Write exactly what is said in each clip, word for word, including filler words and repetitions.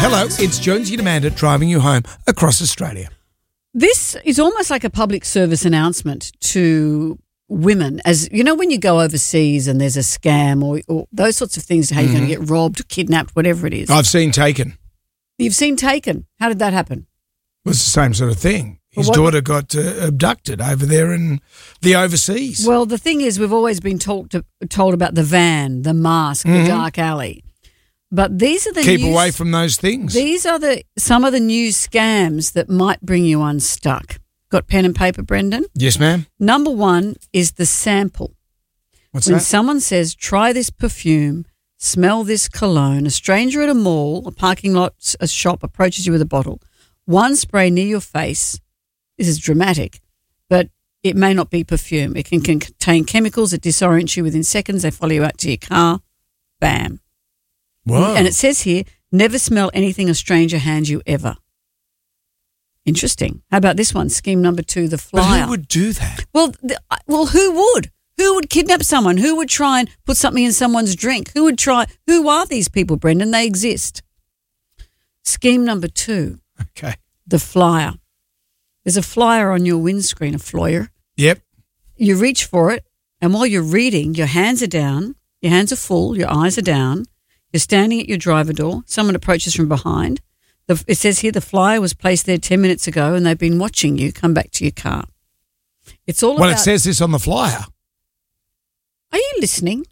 Hello, it's Jonesy and Amanda driving you home across Australia. This is almost like a public service announcement to women. As you know, when you go overseas and there's a scam or, or those sorts of things, how you're mm-hmm. going to get robbed, kidnapped, whatever it is. I've seen Taken. You've seen Taken. How did that happen? It was the same sort of thing. His what, daughter got uh, abducted over there in the overseas. Well, the thing is, we've always been talked to, told about the van, the mask, mm-hmm. the dark alley. But these are the Keep new, away from those things. These are the some of the new scams that might bring you unstuck. Got pen and paper, Brendan? Yes, ma'am. Number one is the sample. What's when that? When someone says, try this perfume, smell this cologne, a stranger at a mall, a parking lot, a shop approaches you with a bottle, one spray near your face. This is dramatic, but it may not be perfume. It can contain chemicals that disorient you within seconds. They follow you out to your car. Bam. Whoa. And it says here, never smell anything a stranger hands you ever. Interesting. How about this one? Scheme number two, the flyer. But who would do that? Well, the, well, who would? Who would kidnap someone? Who would try and put something in someone's drink? Who would try? Who are these people, Brendan? They exist. Scheme number two. Okay. The flyer. There's a flyer on your windscreen, a flyer. Yep. You reach for it, and while you're reading, your hands are down, your hands are full, your eyes are down. You're standing at your driver door. Someone approaches from behind. The, it says here the flyer was placed there ten minutes ago and they've been watching you come back to your car. It's all well, about... it says this on the flyer. Are you listening?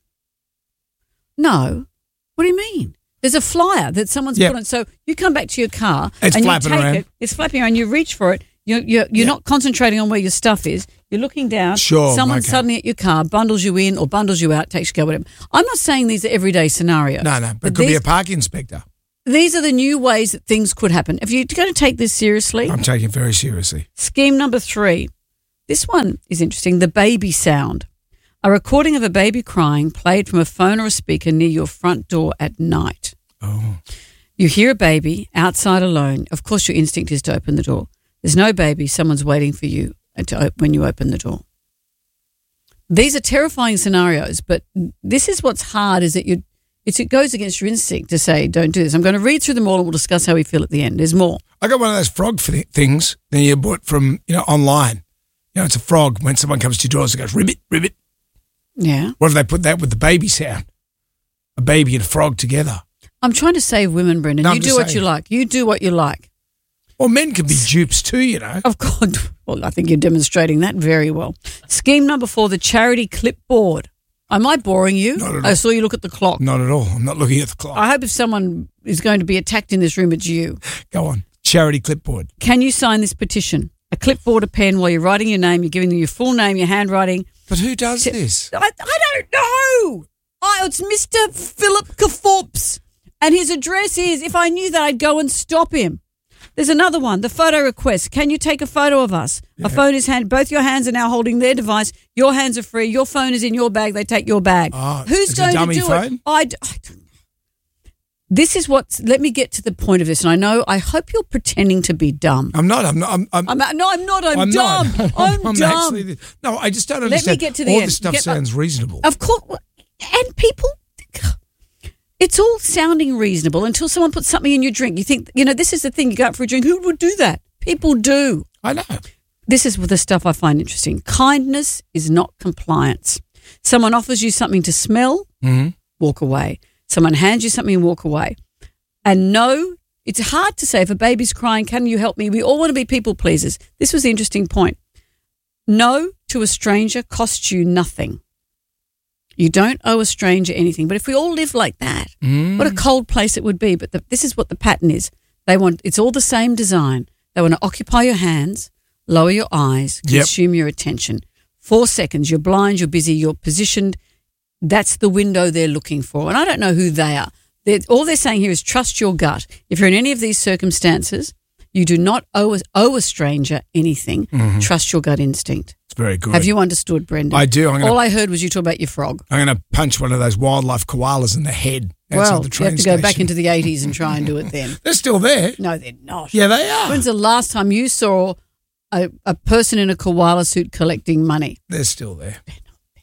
No. What do you mean? There's a flyer that someone's yep. put on. So you come back to your car it's and flapping you take around. it. It's flapping around. You reach for it. You're, you're, you're yep. not concentrating on where your stuff is. You're looking down. Sure. Someone okay. suddenly at your car bundles you in or bundles you out, takes you to go, whatever. I'm not saying these are everyday scenarios. No, no. But, but it could these, be a park inspector. These are the new ways that things could happen. If you're going to take this seriously. I'm taking it very seriously. Scheme number three. This one is interesting. The baby sound. A recording of a baby crying played from a phone or a speaker near your front door at night. Oh. You hear a baby outside alone. Of course, your instinct is to open the door. There's no baby. Someone's waiting for you to op- when you open the door. These are terrifying scenarios, but this is what's hard is that you it's, it goes against your instinct to say, don't do this. I'm going to read through them all and we'll discuss how we feel at the end. There's more. I got one of those frog th- things that you bought from, you know, online. You know, it's a frog. When someone comes to your doors, it goes, ribbit, ribbit. Yeah. What if they put that with the baby sound? A baby and a frog together. I'm trying to save women, Brendan. No, you do what you like. You do what you like. Well, men can be dupes too, you know. Of course. Well, I think you're demonstrating that very well. Scheme number four, the charity clipboard. Am I boring you? Not at all. I saw you look at the clock. Not at all. I'm not looking at the clock. I hope if someone is going to be attacked in this room, it's you. Go on. Charity clipboard. Can you sign this petition? A clipboard, a pen, while you're writing your name, you're giving them your full name, your handwriting. But who does this? I, I don't know. I, it's Mister Philip Kaforbes. And his address is, if I knew that, I'd go and stop him. There's another one, the photo request. Can you take a photo of us? Yeah. A phone is hand. Both your hands are now holding their device. Your hands are free. Your phone is in your bag. They take your bag. Oh, Who's going a dummy to do phone? it? I, I don't. This is what. Let me get to the point of this. And I know. I hope you're pretending to be dumb. I'm not. I'm not. I'm. I'm, I'm no, I'm not. I'm, I'm dumb. Not. I'm, I'm dumb. Actually, no, I just don't Let understand. me get to the All end. this stuff Get, sounds reasonable. Of course, and people. It's all sounding reasonable until someone puts something in your drink. You think, you know, this is the thing. You go out for a drink. Who would do that? People do. I know. This is the stuff I find interesting. Kindness is not compliance. Someone offers you something to smell, mm-hmm. walk away. Someone hands you something and walk away. And no, it's hard to say if a baby's crying, can you help me? We all want to be people pleasers. This was the interesting point. No to a stranger costs you nothing. You don't owe a stranger anything. But if we all live like that, mm. what a cold place it would be. But the, this is what the pattern is. They want, it's all the same design. They want to occupy your hands, lower your eyes, consume yep. your attention. Four seconds, you're blind, you're busy, you're positioned. That's the window they're looking for. And I don't know who they are. They're, all they're saying here is trust your gut. If you're in any of these circumstances, you do not owe a, owe a stranger anything. Mm-hmm. Trust your gut instinct. It's very good. Have you understood, Brendan? I do. I'm gonna, All I heard was you talk about your frog. I'm going to punch one of those wildlife koalas in the head outside well, the train you have to station. go back into the eighties and try and do it then. They're still there. No, they're not. Yeah, they are. When's the last time you saw a, a person in a koala suit collecting money? They're still there. They're not there.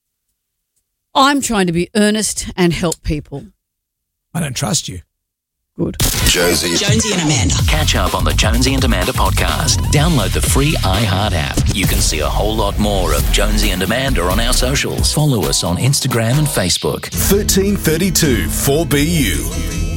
I'm trying to be earnest and help people. I don't trust you. good. Jonesy. Jonesy and Amanda. Catch up on the Jonesy and Amanda podcast. Download the free iHeart app. You can see a whole lot more of Jonesy and Amanda on our socials. Follow us on Instagram and Facebook. thirteen thirty-two four B U.